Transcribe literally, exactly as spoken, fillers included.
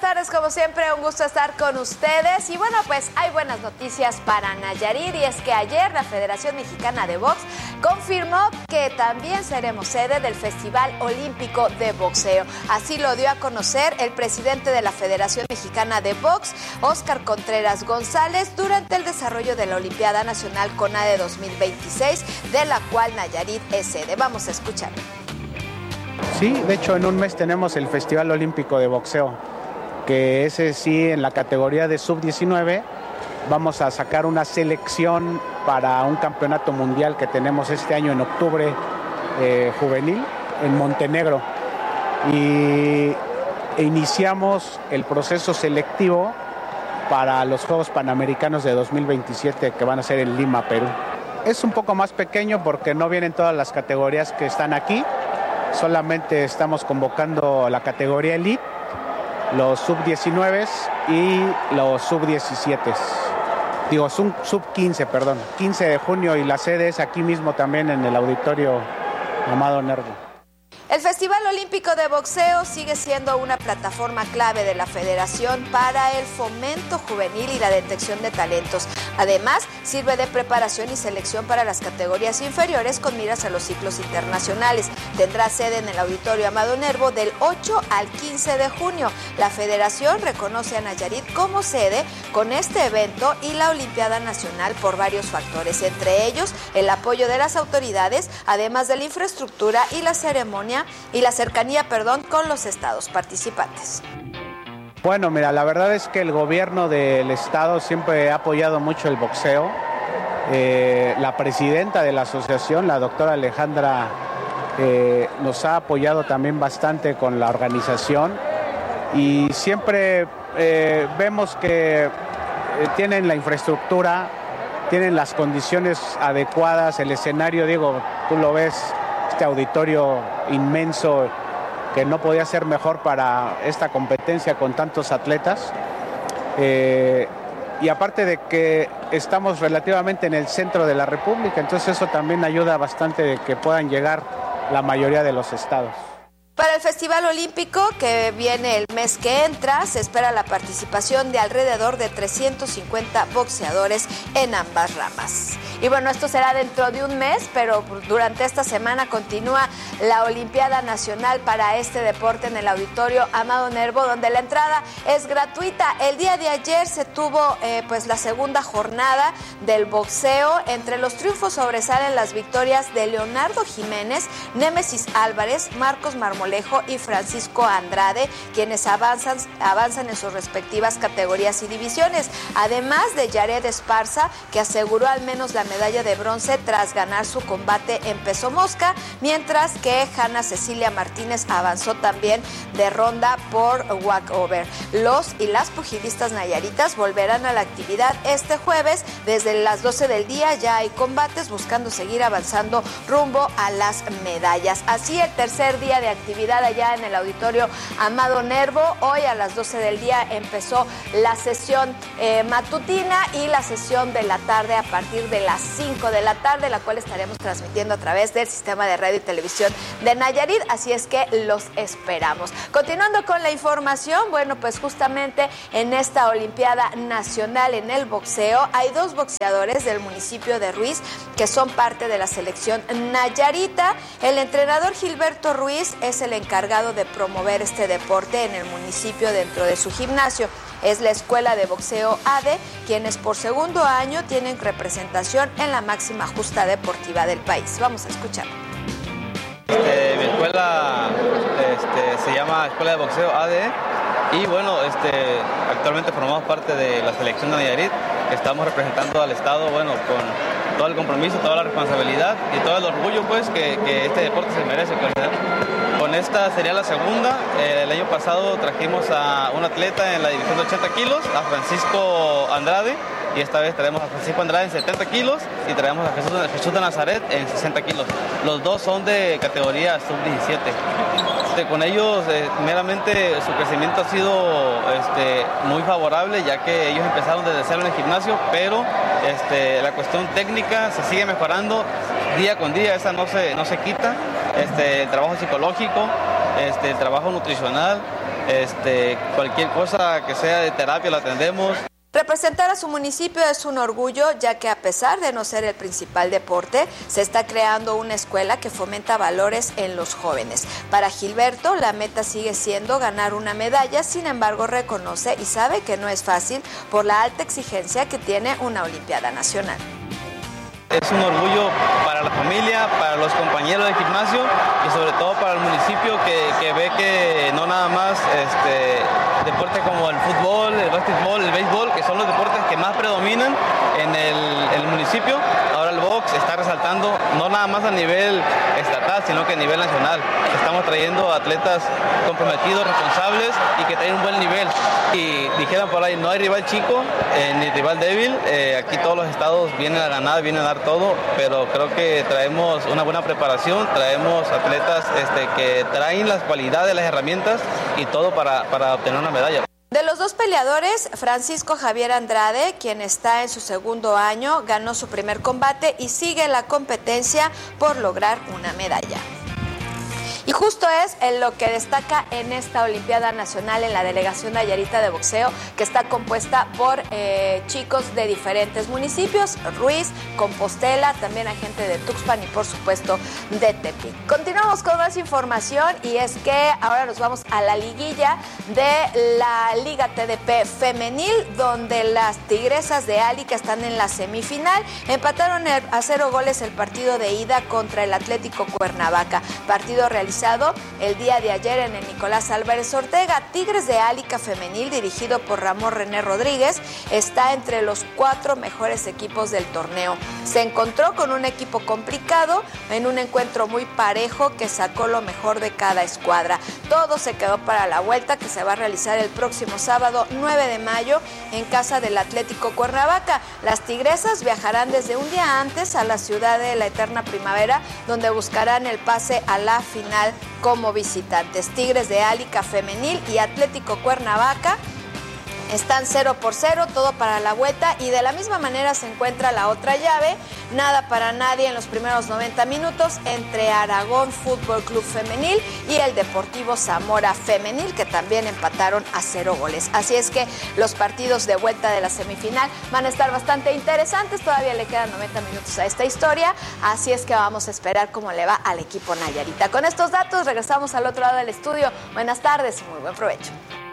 tardes, como siempre, un gusto estar con ustedes. Y bueno, pues hay buenas noticias para Nayarit, y es que ayer la Federación Mexicana de Box confirmó que también seremos sede del Festival Olímpico de Boxeo. Así lo dio a conocer el presidente de la Federación Mexicana de Box, Óscar Contreras González, durante el desarrollo de la Olimpiada Nacional CONADE dos mil veintiséis, de la cual Nayarit es sede. Vamos a escuchar. Sí, de hecho en un mes tenemos el Festival Olímpico de Boxeo, que ese sí, en la categoría de sub diecinueve vamos a sacar una selección para un campeonato mundial que tenemos este año en octubre, eh, juvenil, en Montenegro. Y e iniciamos el proceso selectivo para los Juegos Panamericanos de dos mil veintisiete, que van a ser en Lima, Perú. Es un poco más pequeño porque no vienen todas las categorías que están aquí. Solamente estamos convocando la categoría Elite, los sub diecinueve y los sub diecisiete. Digo, sub quince, perdón. quince de junio, y la sede es aquí mismo también en el Auditorio Amado Nervo. El Festival Olímpico de Boxeo sigue siendo una plataforma clave de la Federación para el fomento juvenil y la detección de talentos. Además, sirve de preparación y selección para las categorías inferiores con miras a los ciclos internacionales. Tendrá sede en el Auditorio Amado Nervo del ocho al quince de junio. La Federación reconoce a Nayarit como sede con este evento y la Olimpiada Nacional por varios factores, entre ellos el apoyo de las autoridades, además de la infraestructura y la ceremonia y la cercanía, perdón, con los estados participantes. Bueno, mira, la verdad es que el gobierno del estado siempre ha apoyado mucho el boxeo. Eh, la presidenta de la asociación, la doctora Alejandra, eh, nos ha apoyado también bastante con la organización, y siempre eh, vemos que eh, tienen la infraestructura, tienen las condiciones adecuadas, el escenario, digo, tú lo ves, este auditorio inmenso, que no podía ser mejor para esta competencia con tantos atletas. Eh, y aparte de que estamos relativamente en el centro de la República, entonces eso también ayuda bastante de que puedan llegar la mayoría de los estados. Para el Festival Olímpico, que viene el mes que entra, se espera la participación de alrededor de trescientos cincuenta boxeadores en ambas ramas. Y bueno, esto será dentro de un mes, pero durante esta semana continúa la Olimpiada Nacional para este deporte en el Auditorio Amado Nervo, donde la entrada es gratuita. El día de ayer se tuvo eh, pues la segunda jornada del boxeo. Entre los triunfos sobresalen las victorias de Leonardo Jiménez, Némesis Álvarez, Marcos Marmolejo y Francisco Andrade, quienes avanzan, avanzan en sus respectivas categorías y divisiones. Además de Yared Esparza, que aseguró al menos la medalla de bronce tras ganar su combate en peso mosca, mientras que Hanna Cecilia Martínez avanzó también de ronda por walkover. Los y las pugilistas nayaritas volverán a la actividad este jueves. Desde las doce del día ya hay combates buscando seguir avanzando rumbo a las medallas. Así, el tercer día de actividad allá en el Auditorio Amado Nervo. Hoy a las doce del día empezó la sesión eh, matutina y la sesión de la tarde a partir de las cinco de la tarde, la cual estaremos transmitiendo a través del sistema de radio y televisión de Nayarit, así es que los esperamos. Continuando con la información, bueno, pues justamente en esta Olimpiada Nacional en el boxeo hay dos boxeadores del municipio de Ruiz que son parte de la selección nayarita. El entrenador Gilberto Ruiz es el encargado de promover este deporte en el municipio dentro de su gimnasio. Es la Escuela de Boxeo A D, quienes por segundo año tienen representación en la máxima justa deportiva del país. Vamos a escuchar. Este, mi escuela este, se llama Escuela de Boxeo A D, y bueno, este, actualmente formamos parte de la selección de Nayarit, que estamos representando al estado, bueno, con todo el compromiso, toda la responsabilidad y todo el orgullo, pues, que, que este deporte se merece. Pues, ¿eh? Con esta sería la segunda. El año pasado trajimos a un atleta en la división de ochenta kilos, a Francisco Andrade, y esta vez traemos a Francisco Andrade en setenta kilos y traemos a Jesús, Jesús de Nazaret en sesenta kilos. Los dos son de categoría sub diecisiete. Este, con ellos, eh, meramente su crecimiento ha sido este, muy favorable, ya que ellos empezaron desde cero en el gimnasio, pero este, la cuestión técnica se sigue mejorando día con día, esa no se, no se quita. Este, el trabajo psicológico, este, el trabajo nutricional, Este, cualquier cosa que sea de terapia la atendemos. Representar a su municipio es un orgullo, ya que a pesar de no ser el principal deporte, se está creando una escuela que fomenta valores en los jóvenes. Para Gilberto, la meta sigue siendo ganar una medalla, sin embargo reconoce y sabe que no es fácil por la alta exigencia que tiene una Olimpiada Nacional. Es un orgullo para la familia, para los compañeros del gimnasio y sobre todo para el municipio que, que ve que no nada más este, deportes como el fútbol, el básquetbol, el béisbol, que son los deportes que más predominan en el, en el municipio. Ahora el box está resaltando no nada más a nivel estatal, sino que a nivel nacional. Estamos trayendo atletas comprometidos, responsables y que traen un buen nivel. Y dijeran por ahí, no hay rival chico eh, ni rival débil. Eh, aquí todos los estados vienen a ganar, vienen a dar todo, pero creo que traemos una buena preparación, traemos atletas este, que traen las cualidades, las herramientas y todo para, para obtener una medalla. De los dos peleadores, Francisco Javier Andrade, quien está en su segundo año, ganó su primer combate y sigue la competencia por lograr una medalla. Y justo es en lo que destaca en esta Olimpiada Nacional en la delegación nayarita de boxeo, que está compuesta por eh, chicos de diferentes municipios, Ruiz, Compostela, también hay gente de Tuxpan y por supuesto de Tepic. Continuamos con más información y es que ahora nos vamos a la liguilla de la Liga T D P femenil, donde las Tigresas de Ali, que están en la semifinal, empataron a cero goles el partido de ida contra el Atlético Cuernavaca, partido realizado el día de ayer en el Nicolás Álvarez Ortega. Tigres de Álica femenil, dirigido por Ramón René Rodríguez, está entre los cuatro mejores equipos del torneo. Se encontró con un equipo complicado en un encuentro muy parejo que sacó lo mejor de cada escuadra. Todo se quedó para la vuelta, que se va a realizar el próximo sábado nueve de mayo en casa del Atlético Cuernavaca. Las tigresas viajarán desde un día antes a la ciudad de la Eterna Primavera, donde buscarán el pase a la final como visitantes. Tigres de Álica femenil y Atlético Cuernavaca están cero por cero, todo para la vuelta, y de la misma manera se encuentra la otra llave, nada para nadie en los primeros noventa minutos entre Aragón Fútbol Club femenil y el Deportivo Zamora femenil, que también empataron a cero goles. Así es que los partidos de vuelta de la semifinal van a estar bastante interesantes, todavía le quedan noventa minutos a esta historia, así es que vamos a esperar cómo le va al equipo nayarita. Con estos datos regresamos al otro lado del estudio. Buenas tardes y muy buen provecho.